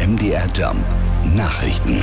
MDR Jump Nachrichten.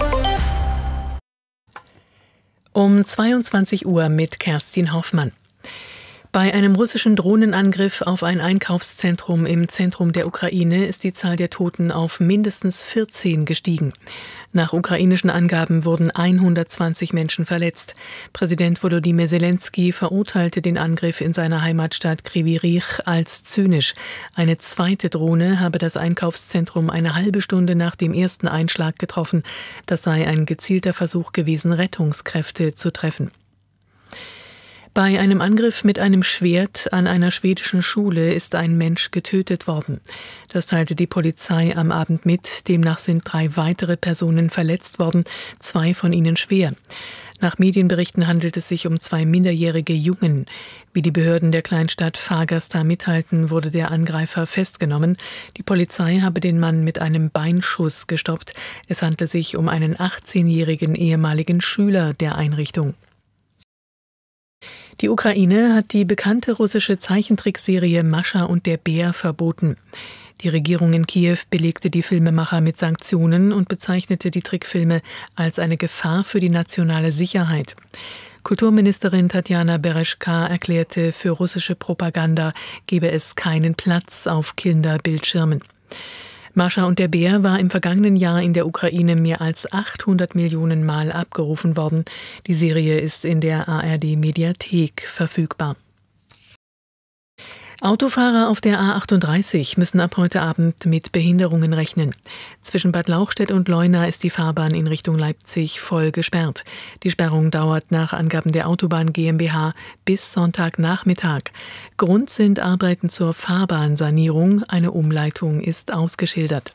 Um 22 Uhr mit Kerstin Hoffmann. Bei einem russischen Drohnenangriff auf ein Einkaufszentrum im Zentrum der Ukraine ist die Zahl der Toten auf mindestens 14 gestiegen. Nach ukrainischen Angaben wurden 120 Menschen verletzt. Präsident Volodymyr Zelensky verurteilte den Angriff in seiner Heimatstadt Kryvyi Rih als zynisch. Eine zweite Drohne habe das Einkaufszentrum eine halbe Stunde nach dem ersten Einschlag getroffen. Das sei ein gezielter Versuch gewesen, Rettungskräfte zu treffen. Bei einem Angriff mit einem Schwert an einer schwedischen Schule ist ein Mensch getötet worden. Das teilte die Polizei am Abend mit. Demnach sind 3 weitere Personen verletzt worden, 2 von ihnen schwer. Nach Medienberichten handelt es sich um 2 minderjährige Jungen. Wie die Behörden der Kleinstadt Fagersta mitteilten, wurde der Angreifer festgenommen. Die Polizei habe den Mann mit einem Beinschuss gestoppt. Es handle sich um einen 18-jährigen ehemaligen Schüler der Einrichtung. Die Ukraine hat die bekannte russische Zeichentrickserie Mascha und der Bär verboten. Die Regierung in Kiew belegte die Filmemacher mit Sanktionen und bezeichnete die Trickfilme als eine Gefahr für die nationale Sicherheit. Kulturministerin Tatjana Bereschka erklärte, für russische Propaganda gebe es keinen Platz auf Kinderbildschirmen. Mascha und der Bär war im vergangenen Jahr in der Ukraine mehr als 800 Millionen Mal abgerufen worden. Die Serie ist in der ARD-Mediathek verfügbar. Autofahrer auf der A38 müssen ab heute Abend mit Behinderungen rechnen. Zwischen Bad Lauchstädt und Leuna ist die Fahrbahn in Richtung Leipzig voll gesperrt. Die Sperrung dauert nach Angaben der Autobahn GmbH bis Sonntagnachmittag. Grund sind Arbeiten zur Fahrbahnsanierung. Eine Umleitung ist ausgeschildert.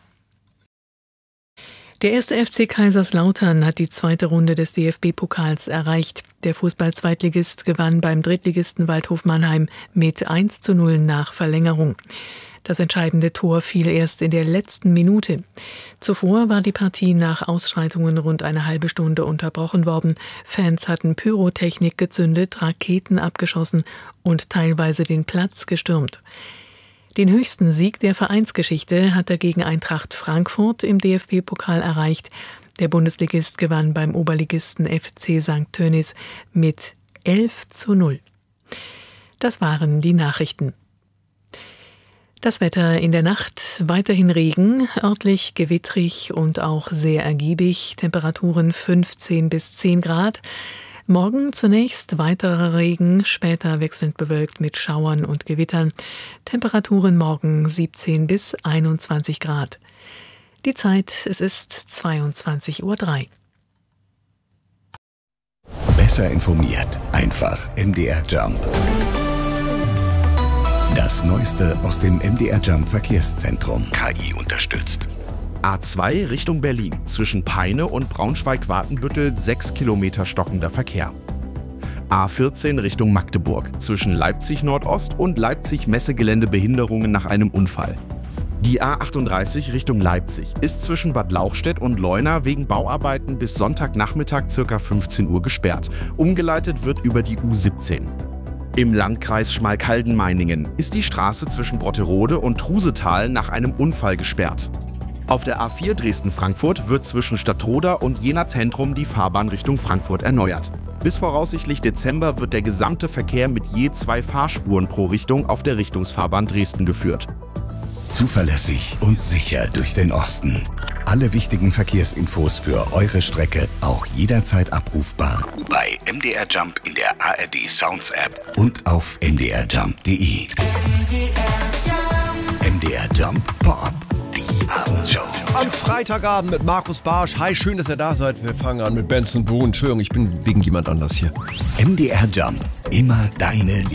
Der 1. FC Kaiserslautern hat die zweite Runde des DFB-Pokals erreicht. Der Fußball-Zweitligist gewann beim Drittligisten Waldhof Mannheim mit 1:0 nach Verlängerung. Das entscheidende Tor fiel erst in der letzten Minute. Zuvor war die Partie nach Ausschreitungen rund eine halbe Stunde unterbrochen worden. Fans hatten Pyrotechnik gezündet, Raketen abgeschossen und teilweise den Platz gestürmt. Den höchsten Sieg der Vereinsgeschichte hat er gegen Eintracht Frankfurt im DFB-Pokal erreicht. Der Bundesligist gewann beim Oberligisten FC St. Tönnies mit 11:0. Das waren die Nachrichten. Das Wetter in der Nacht: weiterhin Regen, örtlich gewittrig und auch sehr ergiebig. Temperaturen 15 bis 10 Grad. Morgen zunächst weiterer Regen, später wechselnd bewölkt mit Schauern und Gewittern. Temperaturen morgen 17 bis 21 Grad. Die Zeit, es ist 22:03 Uhr. Besser informiert, einfach MDR Jump. Das Neueste aus dem MDR Jump Verkehrszentrum. KI unterstützt. A2 Richtung Berlin. Zwischen Peine und Braunschweig-Watenbüttel 6 Kilometer stockender Verkehr. A14 Richtung Magdeburg. Zwischen Leipzig Nordost und Leipzig Messegelände Behinderungen nach einem Unfall. Die A38 Richtung Leipzig ist zwischen Bad Lauchstädt und Leuna wegen Bauarbeiten bis Sonntagnachmittag ca. 15 Uhr gesperrt. Umgeleitet wird über die U17. Im Landkreis Schmalkalden-Meiningen ist die Straße zwischen Brotterode und Trusetal nach einem Unfall gesperrt. Auf der A4 Dresden-Frankfurt wird zwischen Stadtroda und Jena-Zentrum die Fahrbahn Richtung Frankfurt erneuert. Bis voraussichtlich Dezember wird der gesamte Verkehr mit je 2 Fahrspuren pro Richtung auf der Richtungsfahrbahn Dresden geführt. Zuverlässig und sicher durch den Osten. Alle wichtigen Verkehrsinfos für eure Strecke auch jederzeit abrufbar bei MDR Jump in der ARD Sounds App und auf mdrjump.de. MDR Jump Pop. Abendshow. Am Freitagabend mit Markus Barsch. Hi, schön, dass ihr da seid. Wir fangen an mit Benson Boone. Entschuldigung, ich bin wegen jemand anders hier. MDR Jump. Immer deine Liebe.